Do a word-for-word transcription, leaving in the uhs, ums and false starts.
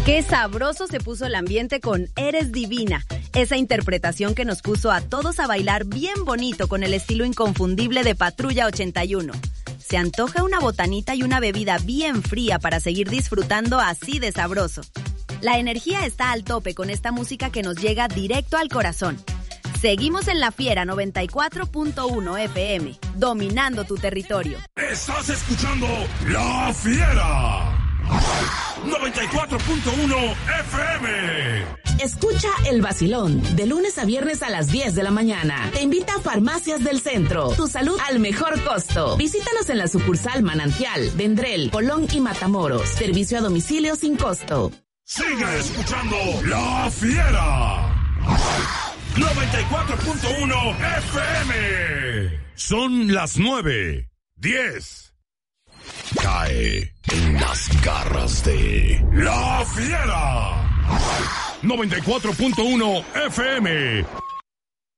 Qué sabroso se puso el ambiente con Eres Divina, esa interpretación que nos puso a todos a bailar bien bonito con el estilo inconfundible de Patrulla ochenta y uno. Se antoja una botanita y una bebida bien fría para seguir disfrutando así de sabroso. La energía está al tope con esta música que nos llega directo al corazón. Seguimos en La Fiera noventa y cuatro punto uno F M, dominando tu territorio. Estás escuchando La Fiera noventa y cuatro punto uno F M. Escucha El Vacilón de lunes a viernes a las diez de la mañana. Te invita a Farmacias del Centro. Tu salud al mejor costo. Visítanos en la sucursal Manantial, Vendrell, Colón y Matamoros. Servicio a domicilio sin costo. Sigue escuchando La Fiera noventa y cuatro punto uno F M. Son las nueve, diez. Cae en las garras de La Fiera noventa y cuatro punto uno F M.